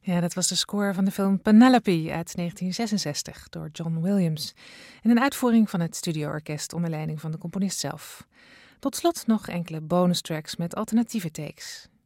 Ja, dat was de score van de film Penelope uit 1966 door John Williams. In een uitvoering van het studioorkest onder leiding van de componist zelf. Tot slot nog enkele bonus tracks met alternatieve takes.